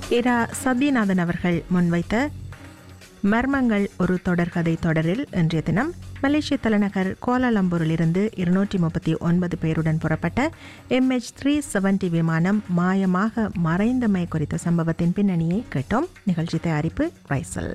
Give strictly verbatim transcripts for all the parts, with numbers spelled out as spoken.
இரா சத்யநாதன் அவர்கள் முன்வைத்த மர்மங்கள் ஒரு தொடர்கதை தொடரில் இன்றைய தினம் மலேசிய தலைநகர் கோலாலம்பூரில் இருந்து இருநூற்றி முப்பத்தி ஒன்பது பேருடன் புறப்பட்ட எம் எச் த்ரீ செவன்டி விமானம் மாயமாக மறைந்தமை குறித்த சம்பவத்தின் பின்னணியை கேட்டோம். நிகழ்ச்சி தயாரிப்பு Raisal.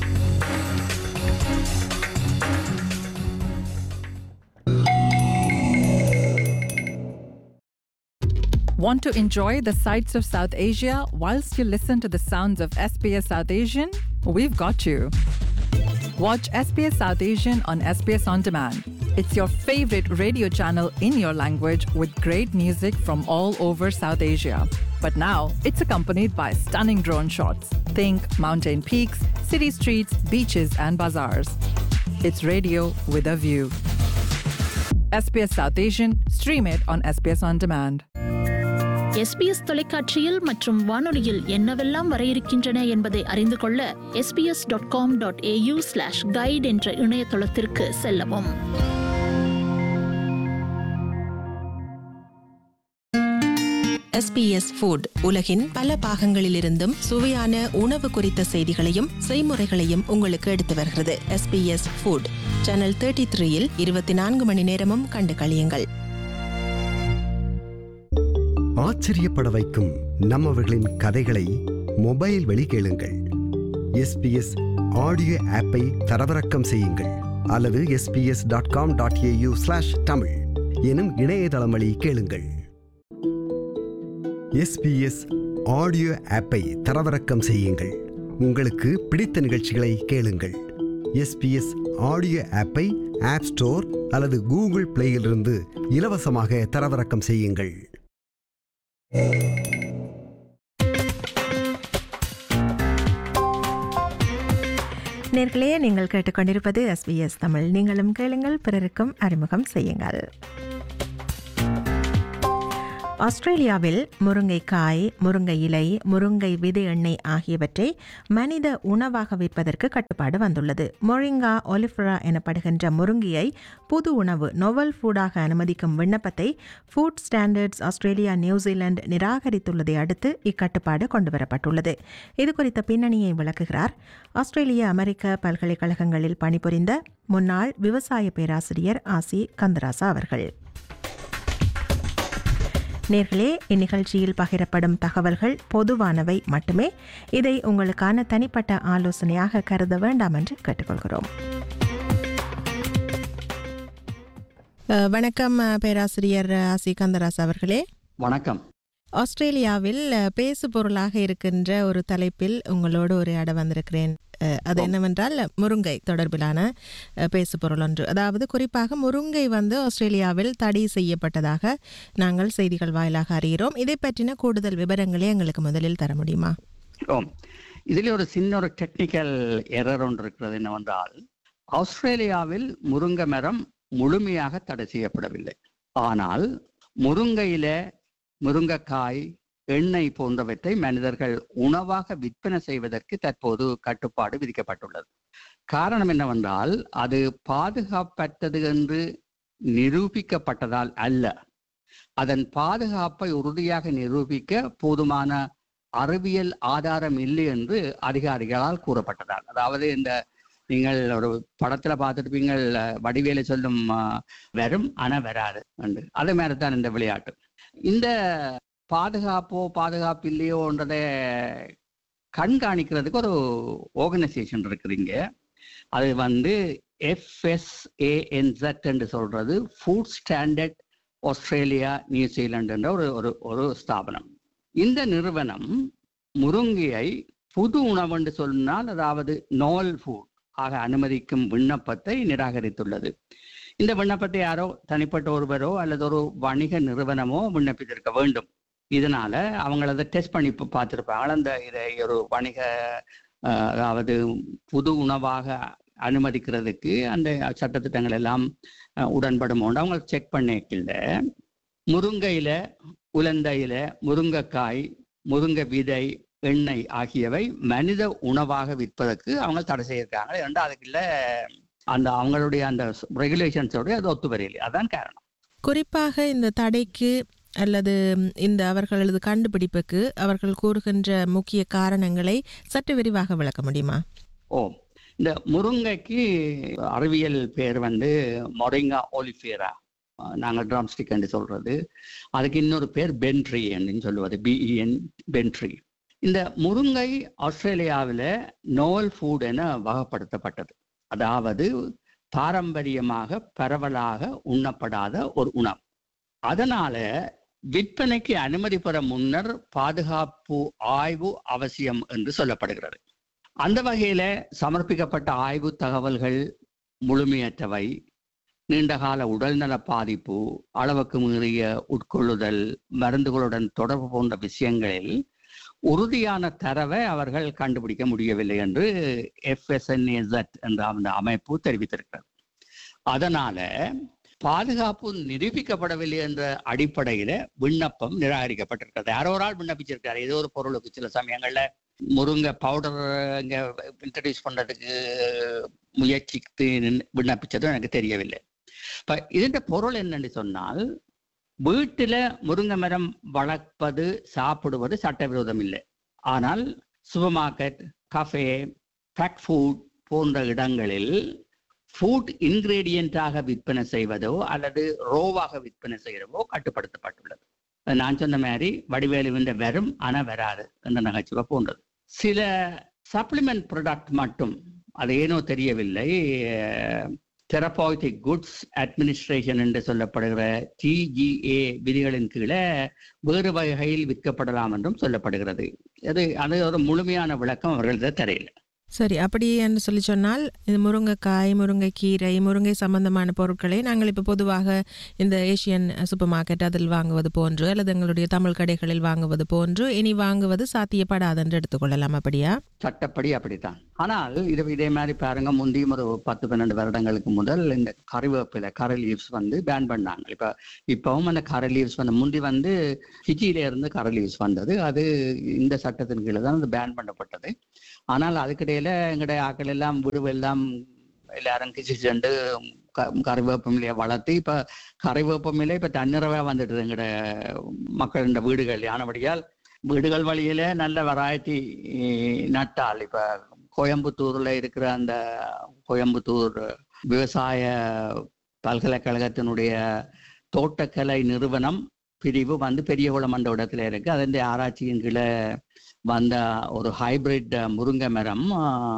Want to enjoy the sights of South Asia whilst you listen to the sounds of S B S South Asian? We've got you. Watch S B S South Asian on S B S On Demand. It's your favorite radio channel in your language with great music from all over South Asia. But now it's accompanied by stunning drone shots. Think mountain peaks, city streets, beaches and bazaars. It's radio with a view. S B S South Asian, stream it on S B S On Demand. S B S தொலைக்காட்சியில் மற்றும் வானொலியில் என்னவெல்லாம் வர இருக்கின்றன என்பதை அறிந்து கொள்ள S B S dot com dot A U slash guide என்ற இணையதளத்திற்கு செல்லவும். எஸ் பி எஸ் ஃபுட் உலகின் பல பாகங்களிலிருந்தும் சுவையான உணவு குறித்த செய்திகளையும் செய்முறைகளையும் உங்களுக்கு எடுத்து வருகிறது. S B S food channel thirty த்ரீயில் இருபத்தி நான்கு மணி நேரமும் கண்டு களியுங்கள். ஆச்சரியப்பட வைக்கும் நம்மவர்களின் கதைகளை மொபைல் வழி கேளுங்கள். எஸ்பிஎஸ் ஆடியோ ஆப்பை தரவிறக்கம் செய்யுங்கள் அல்லது SBS dot com dot AU slash Tamil எனும் இணையதளம் வழி கேளுங்கள். எஸ்பிஎஸ் ஆடியோ ஆப்பை தரவிறக்கம் செய்யுங்கள். உங்களுக்கு பிடித்த நிகழ்ச்சிகளை கேளுங்கள். எஸ்பிஎஸ் ஆடியோ ஆப்பை ஆப் ஸ்டோர் அல்லது கூகுள் பிளேயிலிருந்து இலவசமாக தரவிறக்கம் செய்யுங்கள். நேர்களே, நீங்கள் கேட்டுக்கொண்டிருப்பது எஸ் பி எஸ் தமிழ். நீங்களும் கேளுங்கள், பிறருக்கும் அறிமுகம் செய்யுங்கள். ஆஸ்திரேலியாவில் முருங்கைக்காய், முருங்கை இலை, முருங்கை விதை எண்ணெய் ஆகியவற்றை மனித உணவாக விற்பதற்கு கட்டுப்பாடு வந்துள்ளது. மொரிங்கா ஒலிஃபரா எனப்படுகின்ற முருங்கையை புது உணவு நோவல் ஃபுடாக அனுமதிக்கும் விண்ணப்பத்தை ஃபுட் ஸ்டாண்டர்ட்ஸ் ஆஸ்திரேலியா நியூசிலாந்து நிராகரித்துள்ளதை அடுத்து இக்கட்டுப்பாடு கொண்டுவரப்பட்டுள்ளது. இதுகுறித்த பின்னணியை விளக்குகிறார் ஆஸ்திரேலிய அமெரிக்க பல்கலைக்கழகங்களில் பணிபுரிந்த முன்னாள் விவசாய பேராசிரியர் ஆசி கந்தராசா அவர்கள். நேர்களே, இந்நிகழ்ச்சியில் பகிரப்படும் தகவல்கள் பொதுவானவை மட்டுமே. இதை உங்களுக்கான தனிப்பட்ட ஆலோசனையாக கருத வேண்டாம் என்று கேட்டுக்கொள்கிறோம். வணக்கம் பேராசிரியர் ஆசி கந்தராஸ் அவர்களே. வணக்கம். ஆஸ்திரேலியாவில் பேசு பொருளாக இருக்கின்ற ஒரு தலைப்பில் உங்களோடு உரையாட வந்திருக்கிறேன். அது என்னவென்றால் முருங்கை தொடர்பிலான பேசு பொருள் ஒன்று. அதாவது குறிப்பாக முருங்கை வந்து ஆஸ்திரேலியாவில் தடை செய்யப்பட்டதாக நாங்கள் செய்திகள் வாயிலாக அறிகிறோம். இதை பற்றின கூடுதல் விவரங்களே எங்களுக்கு முதலில் தர முடியுமா? ஓம், இதில் ஒரு சின்ன ஒரு டெக்னிக்கல் எரர் ஒன்று இருக்கிறது. என்னவென்றால், ஆஸ்திரேலியாவில் முருங்கை மரம் முழுமையாக தடை செய்யப்படவில்லை. ஆனால் முருங்கையில முருங்கைக்காய், எண்ணெய் போன்றவற்றை மனிதர்கள் உணவாக விற்பனை செய்வதற்கு தற்போது கட்டுப்பாடு விதிக்கப்பட்டுள்ளது. காரணம் என்னவென்றால், அது பாதுகாப்பற்றது என்று நிரூபிக்கப்பட்டதால் அல்ல, அதன் பாதுகாப்பை உறுதியாக நிரூபிக்க போதுமான அறிவியல் ஆதாரம் இல்லை என்று அதிகாரிகளால் கூறப்பட்டதால். அதாவது, இந்த நீங்கள் ஒரு படத்துல பார்த்துருப்பீங்கள், வடிவேலை சொல்லும் வரும் ஆனா வராது என்று. அதே மாதிரிதான் இந்த விளையாட்டு. இந்த பாதுகாப்போ பாதுகாப்பு இல்லையோன்றதை கண்காணிக்கிறதுக்கு ஒரு ஆர்கனைசேஷன் இருக்குதுங்க. அது வந்து F S A N Z என்று சொல்றது ஃபுட் ஸ்டாண்டர்ட் ஆஸ்திரேலியா நியூசிலாந்து என்ற ஒரு ஒரு ஒரு ஸ்தாபனம். இந்த நிறுவனம் முருங்கையை புது உணவு என்று சொன்னால், அதாவது நோவல் ஃபுட் ஆக அனுமதிக்கும் விண்ணப்பத்தை நிராகரித்துள்ளது. இந்த விண்ணப்பத்தை யாரோ தனிப்பட்ட ஒருவரோ அல்லது ஒரு வணிக நிறுவனமோ விண்ணப்பித்திருக்க வேண்டும். இதனால அவங்கள அதை டெஸ்ட் பண்ணி பார்த்துருப்பாங்க. அந்த இதை ஒரு வணிக அதாவது புது உணவாக அனுமதிக்கிறதுக்கு அந்த சட்டத்திட்டங்கள் எல்லாம் உடன்படுமோண்டு அவங்க செக் பண்ணிக்கல. முருங்கையில, உலந்தையில முருங்கைக்காய், முருங்கை விதை, எண்ணெய் ஆகியவை மனித உணவாக விற்பதற்கு அவங்க தடை செய்திருக்காங்க. இரண்டு அதுக்குள்ள அந்த அவங்களுடைய அந்த ரெகுலேஷன்ஸோட அது ஒத்து வரையில்லை. அதான் காரணம். குறிப்பாக இந்த தடைக்கு அல்லது இந்த அவர்களது கண்டுபிடிப்புக்கு அவர்கள் கூறுகின்ற முக்கிய காரணங்களை சற்று விரிவாக விளக்க முடியுமா? ஓ, இந்த முருங்கைக்கு அறிவியல் பேர் வந்து மொரிங்கா ஒலிஃபேரா, நாங்கள் ட்ரம்ஸ்டிக் என்று சொல்றது. அதுக்கு இன்னொரு பேர் பென்ட்ரி என்று சொல்லுவது, பிஇஎன் பென்ட்ரி. இந்த முருங்கை ஆஸ்திரேலியாவில் நோவல் ஃபுட் என வகைப்படுத்தப்பட்டது. அதாவது பாரம்பரியமாக பரவலாக உண்ணப்படாத ஒரு உணவு. அதனால விற்பனைக்கு அனுமதி பெற முன்னர் பாதுகாப்பு ஆய்வு அவசியம் என்று சொல்லப்படுகிறது. அந்த வகையில சமர்ப்பிக்கப்பட்ட ஆய்வு தகவல்கள் முழுமையற்றவை, நீண்டகால உடல்நல பாதிப்பு, அளவுக்கு மீறிய உட்கொள்ளுதல், மருந்துகளுடன் தொடர்பு போன்ற விஷயங்களில் உறுதியான தரவை அவர்கள் கண்டுபிடிக்க முடியவில்லை என்று எஃப்எஸ்என்ஏசெட் என்ற அந்த அமைப்பு தெரிவித்திருக்கிறது. அதனால பாதுகாப்பு நிரூபிக்கப்படவில்லை என்ற அடிப்படையில விண்ணப்பம் நிராகரிக்கப்பட்டிருக்கிறது. யாரோ ஒரு ஆள் விண்ணப்பிச்சிருக்காரு ஏதோ ஒரு பொருளுக்கு. சில சமயங்கள்ல முருங்கை பவுடர் இங்க இன்ட்ரடியூஸ் பண்றதுக்கு முயற்சித்து விண்ணப்பிச்சதும் எனக்கு தெரியவில்லை. இப்ப இதன் பொருள் என்னன்னு சொன்னால், வீட்டுல முருங்கை மரம் வளர்ப்பது சாப்பிடுவது சட்டவிரோதம் இல்லை. ஆனால் super market, cafe, back food போன்ற இடங்களில் ஃபுட் இன்கிரீடியண்டாக விற்பனை செய்வதோ அல்லது ரோவாக விற்பனை செய்யறவோ கட்டுப்படுத்தப்பட்டுள்ளது. நான் சொன்ன மாதிரி வடிவேலுவின் வரும் ஆனா வராது என்ற நகைச்சுவை போன்றது. சில சப்ளிமெண்ட் ப்ராடக்ட் மட்டும், அது ஏனோ தெரியவில்லை, தெரபாய்டிக் குட்ஸ் அட்மினிஸ்ட்ரேஷன் என்று சொல்லப்படுகிற டிஜிஏ விதிகளின் கீழே வேறு வகையில் விற்கப்படலாம் என்றும் சொல்லப்படுகிறது. அது அது ஒரு முழுமையான விளக்கம் அவர்களது தெரியல. சரி, அப்படி என்று சொல்லி சொன்னால் இது முருங்கைக்காய், முருங்கைக்கீரை, முருங்கை சம்பந்தமான பொருட்களை நாங்கள் இப்போ பொதுவாக இந்த ஏசியன் சூப்பர் மார்க்கெட் அதில் வாங்குவது போன்று அல்லது எங்களுடைய தமிழ் கடைகளில் வாங்குவது போன்று இனி வாங்குவது சாத்தியப்படாது என்று எடுத்துக்கொள்ளலாம், அப்படியா? சட்டப்படி அப்படித்தான். ஆனால் இது இதே மாதிரி பாருங்க, முந்தியும் ஒரு பத்து பன்னெண்டு வருடங்களுக்கு முதல் இந்த கறிவேப்பிலை கரை லீவ்ஸ் வந்து பேன் பண்ணாங்க. இப்ப இப்பவும் அந்த கரை லீவ்ஸ் வந்து முந்தி வந்து ஃபிஜியில இருந்து கரை லீவ்ஸ் வந்தது. அது இந்த சட்டத்தின் கீழே தான் அது பேன் பண்ணப்பட்டது. ஆனால் அதுக்கிடையில எங்களுடைய ஆக்கள் எல்லாம் விடுவெல்லாம் எல்லாரும் கிச்சு சென்று கறிவேப்பமிலையை வளர்த்து இப்ப கறிவேப்பமில்லை இப்ப தன்னிறவா வந்துடுது எங்கட மக்கள் இந்த வீடுகள். ஆனபடியால் வீடுகள் வழியில நல்ல வெரைட்டி நட்டால், இப்ப கோயம்புத்தூர்ல இருக்கிற அந்த கோயம்புத்தூர் விவசாய பல்கலைக்கழகத்தினுடைய தோட்டக்கலை நிறுவனம் பிரிவு வந்து பெரியகுளம் என்ற இடத்துல இருக்கு. அதன் ஆராய்ச்சியின் கீழே வந்த ஒரு ஹைபிரிட் முருங்கை மரம்,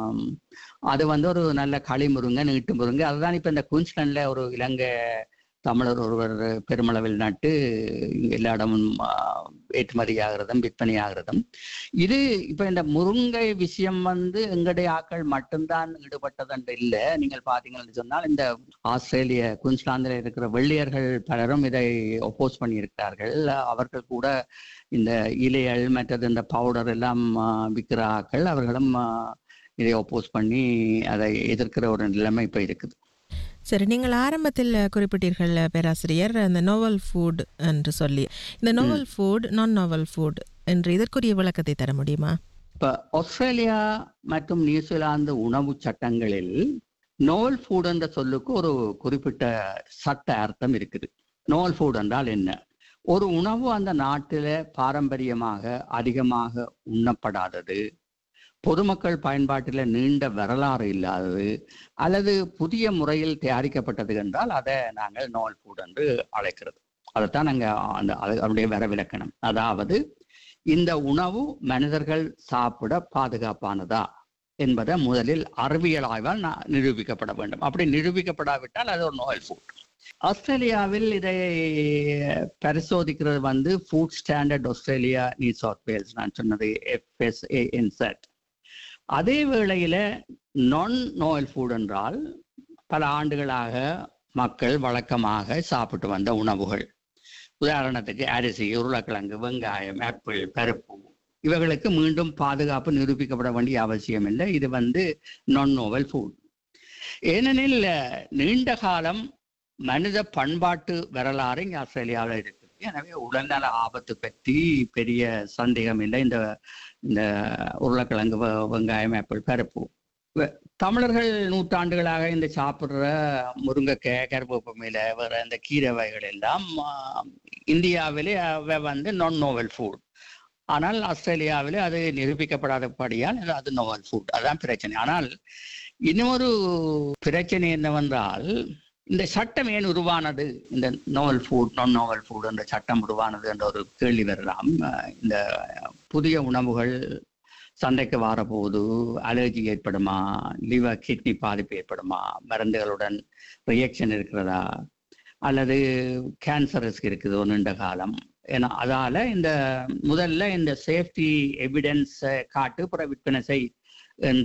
அது வந்து ஒரு நல்ல களி முருங்கை, நீட்டு முருங்கை. அதுதான் இப்ப இந்த குயின்ஸ்லாண்ட்ல ஒரு இலங்கை தமிழர் ஒருவர் பெருமளவில் நட்டு எல்லா இடமும் ஏற்றுமதி ஆகிறதும் விற்பனை ஆகிறதும். இது இப்ப இந்த முருங்கை விஷயம் வந்து எங்களுடைய ஆக்கள் மட்டும்தான் ஈடுபட்டதென்று இல்லை. நீங்கள் பாத்தீங்கன்னு சொன்னால் இந்த ஆஸ்திரேலிய குயின்ஸ்லாந்தில் இருக்கிற வெள்ளையர்கள் பலரும் இதை ஒப்போஸ் பண்ணியிருக்கிறார்கள். அவர்கள் கூட இந்த இலைகள் மற்றது இந்த பவுடர் எல்லாம் விற்கிற ஆக்கள் அவர்களும் இதை ஒப்போஸ் பண்ணி அதை எதிர்க்கிற ஒரு நிலைமை இப்ப இருக்குது. சரி, நீங்கள் ஆரம்பத்தில் குறிப்பிட்டீர்கள் பேராசிரியர் அந்த நோவல் ஃபுட் என்று சொல்லி. இந்த நோவல் ஃபுட், நான் நோவல் ஃபுட் என்று இதற்குரிய விளக்கத்தை தர முடியுமா? இப்ப ஆஸ்திரேலியா மற்றும் நியூசிலாந்து உணவு சட்டங்களில் நோவல் ஃபுட் என்ற சொல்லுக்கு ஒரு குறிப்பிட்ட சட்ட அர்த்தம் இருக்குது. நோவல் ஃபுட் என்றால் என்ன? ஒரு உணவு அந்த நாட்டில பாரம்பரியமாக அதிகமாக உண்ணப்படாதது, பொதுமக்கள் பயன்பாட்டில் நீண்ட வரலாறு இல்லாதது, அல்லது புதிய முறையில் தயாரிக்கப்பட்டது என்றால் அதை நாங்கள் நோவல் ஃபுட் என்று அழைக்கிறது. அதைத்தான் நாங்கள் அந்த அதனுடைய வரவிலக்கணம். அதாவது இந்த உணவு மனிதர்கள் சாப்பிட பாதுகாப்பானதா என்பதை முதலில் அறிவியல் ஆய்வால் நிரூபிக்கப்பட வேண்டும். அப்படி நிரூபிக்கப்படாவிட்டால் அது ஒரு நோவல் ஃபுட். ஆஸ்திரேலியாவில் இதை பரிசோதிக்கிறது வந்து food standard Australia new south Wales, நான் சொன்னது எஃப்எஸ்ஏஎன்செட். அதே வேளையில நான் நோவல் ஃபுட் என்றால் பல ஆண்டுகளாக மக்கள் வழக்கமாக சாப்பிட்டு வந்த உணவுகள். உதாரணத்துக்கு அரிசி, உருளைக்கிழங்கு, வெங்காயம், ஆப்பிள், பருப்பு, இவைகளுக்கு மீண்டும் பாதுகாப்பு நிரூபிக்கப்பட வேண்டிய அவசியம் இல்லை. இது வந்து நான் நோவல் ஃபுட். ஏனெனில் நீண்ட காலம் மனித பண்பாட்டு வரலாறு இங்கே ஆஸ்திரேலியாவில் இருக்குது. எனவே உடல்நல ஆபத்து பற்றி பெரிய சந்தேகம் இல்லை. இந்த இந்த உருளைக்கிழங்கு, வெங்காயம், ஆப்பிள், பருப்பு வ- தமிழர்கள் நூற்றாண்டுகளாக இந்த சாப்பிட்ற முருங்கைக்காய், கருவேப்பமையில வேற இந்த கீரை வகைகள் எல்லாம் ஆஹ், இந்தியாவிலே அவை வந்து நான் நோவல் ஃபுட். ஆனால் ஆஸ்திரேலியாவிலே அது நிரூபிக்கப்படாதபடியால் அது- அது நோவல் ஃபுட். அதான் பிரச்சனை. ஆனால் இன்னொரு பிரச்சனை என்னவென்றால், இந்த சட்டம் ஏன் உருவானது? இந்த நோவல் ஃபுட், நான் நோவல் ஃபுட் என்ற சட்டம் உருவானது என்ற ஒரு கேள்வி வரலாம். அஹ் இந்த புதிய உணவுகள் சந்தைக்கு வரபோது அலர்ஜி ஏற்படுமா, லிவர் கிட்னி பாதிப்பு ஏற்படுமா, மருந்துகளுடன் ரியாக்ஷன் இருக்கிறதா, அல்லது கேன்சர் ரிஸ்க் இருக்குதோ நீண்ட காலம். ஏன்னா அதால இந்த முதல்ல இந்த சேஃப்டி எவிடன்ஸ் காட்டு புற விற்பனை செய் என்ற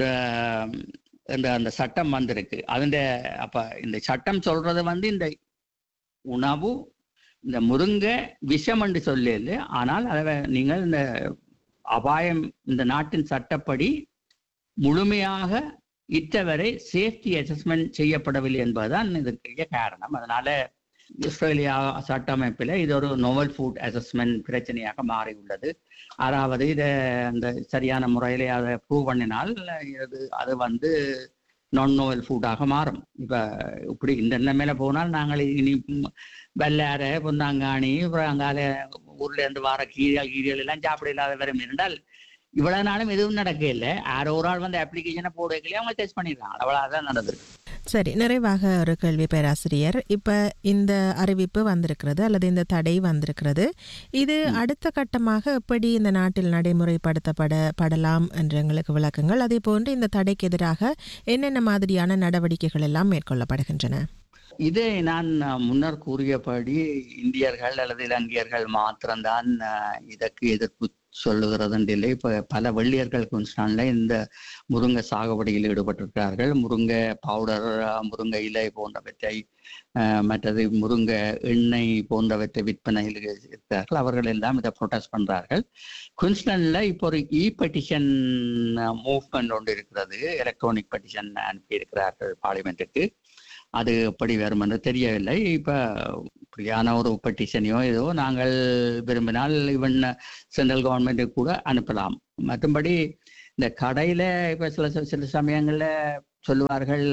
என்ற அந்த சட்டம் வந்திருக்கு. அதுண்ட அப்ப இந்த சட்டம் சொல்றது வந்து இந்த உணவு, இந்த முருங்கை விஷம் என்று சொல்லல, ஆனால் அதை நீங்கள் இந்த அபாயம் இந்த நாட்டின் சட்டப்படி முழுமையாக இற்றவரை சேஃப்டி அசஸ்மெண்ட் செய்யப்படவில்லை என்பதுதான் இதற்குரிய காரணம். அதனால ஆஸ்திரேலியா சட்டமைப்பில் இது ஒரு நோவல் ஃபுட் அசஸ்மெண்ட் பிரச்சனையாக மாறியுள்ளது. அதாவது இதை அந்த சரியான முறையிலே அதை ப்ரூவ் பண்ணினால் இது அது வந்து நான் நோவல் ஃபுட்டாக மாறும். இப்போ இப்படி இந்த நிலைமையில போனால் நாங்கள் இனி வெள்ளார பொந்தாங்காணி அப்புறம் அங்கால ஊர்ல இருந்து வர கீரை கீரைகள் எல்லாம் சாப்பிட இல்லாத வரும் என்றால் இவ்வளவு நாளும் எதுவும் நடக்க இல்லை. யாரோ ஒரு ஆள் வந்து அப்ளிகேஷனை போடக்கலையே அவங்க டெஸ்ட் பண்ணிடுறாங்க. அவ்வளவுதான் நடந்திருக்கு. சரி, நிறைவாக ஒரு கேள்வி பேராசிரியர். இப்போ இந்த அறிவிப்பு வந்திருக்கிறது அல்லது இந்த தடை வந்திருக்கிறது, இது அடுத்த கட்டமாக எப்படி இந்த நாட்டில் நடைமுறைப்படுத்தப்பட படலாம் என்று எங்களுக்கு விளக்குங்கள். அதே போன்று இந்த தடைக்கு எதிராக என்னென்ன மாதிரியான நடவடிக்கைகள் எல்லாம் மேற்கொள்ளப்படுகின்றன? இதை நான் முன்னர் கூறியபடி இந்தியர்கள் அல்லது இலங்கையர்கள் மாத்திரம்தான் இதற்கு எதிர்ப்பு சொல்லுகிறது இல்லை. இப்போ பல வெள்ளியர்கள் குயின்ஸ்லாண்டில் இந்த முருங்கை சாகுபடியில் ஈடுபட்டிருக்கிறார்கள். முருங்கை பவுடர், முருங்கை இலை போன்றவற்றை, மற்றது முருங்கை எண்ணெய் போன்றவற்றை விற்பனையில் இருக்கிறார்கள். அவர்கள் எல்லாம் இதை ப்ரொடெஸ்ட் பண்றார்கள். குயின்ஸ்லாண்டில் இப்போ ஒரு இ பெட்டிஷன் மூவ்மெண்ட் ஒன்று இருக்கிறது. எலக்ட்ரானிக் பெட்டிஷன் அனுப்பி இருக்கிறார்கள் பார்லிமெண்ட்டுக்கு. அது எப்படி வரும் என்று தெரியவில்லை. இப்போ இப்படியான ஒரு பெட்டிஷனையோ ஏதோ நாங்கள் விரும்பினால் இவன் சென்ட்ரல் கவர்மெண்ட்டுக்கு கூட அனுப்பலாம். மற்றபடி இந்த கடையில் இப்போ சில சில சமயங்களில் சொல்லுவார்கள்,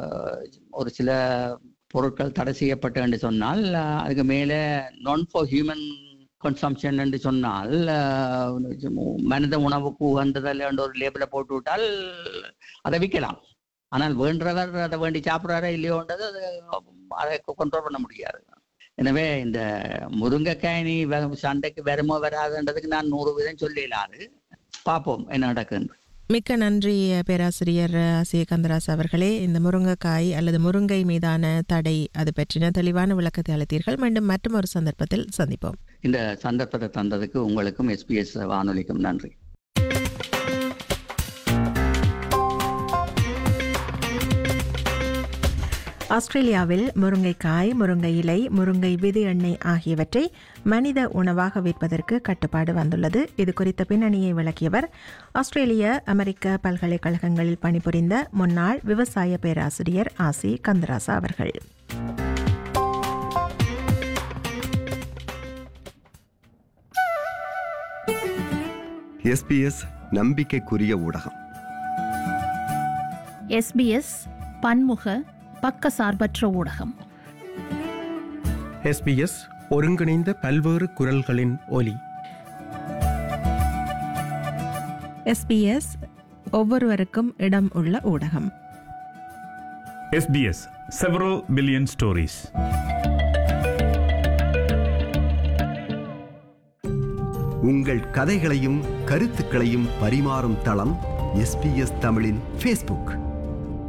ஒரு சில பொருட்கள் தடை செய்யப்பட்டு என்று சொன்னால் அதுக்கு மேலே நான் ஃபார் ஹியூமன் கன்சம்ஷன் என்று சொன்னால் மனித உணவுக்கு உகந்ததில் என்ற ஒரு லேபிளை போட்டு விட்டால் அதை விற்கலாம். ஆனால் வேண்டவர் அதை வேண்டி சாப்பிட்றாரா இல்லையோன்றது அது அதை கண்ட்ரோல் பண்ண முடியாது. எனவே இந்த முருங்கைக்காய் நீ சண்டைக்கு வருமோ வராதுன்றதுக்கு நான் நூறு வீதம் சொல்லிடலாது. பார்ப்போம் என்ன நடக்குது. மிக்க நன்றி பேராசிரியர் சி கந்தராஸ் அவர்களே. இந்த முருங்கைக்காய் அல்லது முருங்கை மீதான தடை அது பற்றின தெளிவான விளக்கத்தை அளித்தீர்கள். மீண்டும் மற்றும் ஒரு சந்தர்ப்பத்தில் சந்திப்போம். இந்த சந்தர்ப்பத்தை தந்ததுக்கு உங்களுக்கும் எஸ்பிஎஸ் வானொலிக்கும் நன்றி. ஆஸ்திரேலியாவில் முருங்கைக்காய், முருங்கை இலை, முருங்கை விதை எண்ணெய் ஆகியவற்றை மனித உணவாக விற்பதற்கு கட்டுப்பாடு வந்துள்ளது. இது குறித்த பின்னணியை விளக்கியவர் ஆஸ்திரேலிய அமெரிக்க பல்கலைக்கழகங்களில் பணிபுரிந்த முன்னாள் விவசாய பேராசிரியர் ஆசி கந்தராசா அவர்கள். எஸ்பிஎஸ் நம்பிக்கைக்குரிய ஊடகம். எஸ்பிஎஸ் பன்முக பக்கசார்பற்ற ஊடகம். எஸ்பிஎஸ் ஒருங்கிணைந்த பல்வேறு குரல்களின் ஒலி. எஸ்பிஎஸ் ஒவ்வொருவருக்கும் இடம் உள்ள ஊடகம். SBS several billion stories. உங்கள் கதைகளையும் கருத்துக்களையும் பரிமாறும் தளம் எஸ்பிஎஸ் தமிழின் ஃபேஸ்புக்.